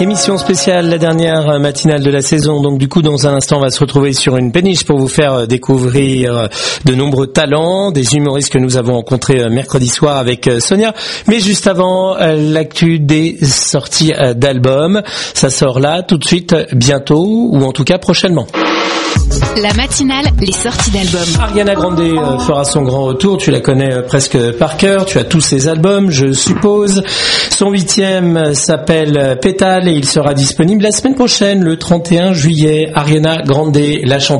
Émission spéciale, la dernière matinale de la saison. Donc du coup, dans un instant, on va se retrouver sur une péniche pour vous faire découvrir de nombreux talents, des humoristes que nous avons rencontrés mercredi soir avec Sonia. Mais juste avant, l'actu des sorties d'albums. Ça sort là, tout de suite, bientôt, ou en tout cas prochainement. La matinale, les sorties d'albums. Ariana Grande fera son grand retour, tu la connais presque par cœur, tu as tous ses albums, je suppose. Son 8e s'appelle Pétale et il sera disponible la semaine prochaine, le 31 juillet. Ariana Grande, la chanteuse.